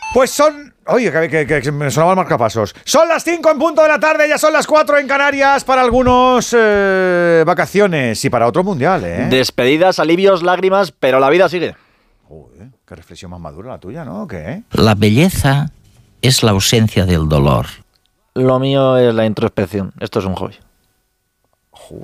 Pues son... Oye, que me sonaba el marcapasos. Son las 5 en punto de la tarde, ya son las 4 en Canarias. Para algunos vacaciones y para otros mundial, ¿eh? Despedidas, alivios, lágrimas, pero la vida sigue. Uy, qué reflexión más madura la tuya, ¿no? ¿Qué? La belleza es la ausencia del dolor. Lo mío es la introspección. Esto es un hobby.